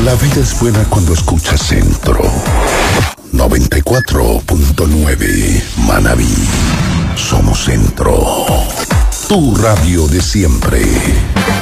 La vida es buena cuando escuchas Centro 94.9 Manabí. Somos Centro, tu radio de siempre.